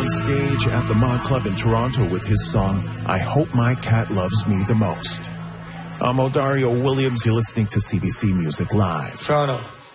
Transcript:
on stage at the Mod Club in Toronto with his song, I Hope My Cat Loves Me the Most. I'm Odario Williams. You're listening to CBC Music Live. Toronto.